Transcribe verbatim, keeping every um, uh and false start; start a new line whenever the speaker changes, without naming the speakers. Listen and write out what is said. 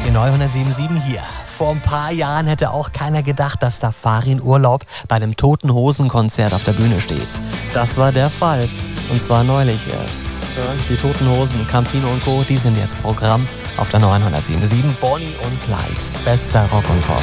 die neunhundertsiebenundsieben hier. Vor ein paar Jahren hätte auch keiner gedacht, dass da Farin Urlaub bei einem Toten Hosen Konzert auf der Bühne steht. Das war der Fall. Und zwar neulich erst. Die Toten Hosen, Campino und Co., die sind jetzt Programm auf der neunhundertsiebenundsieben. Bonnie und Clyde, bester Rock und Pop.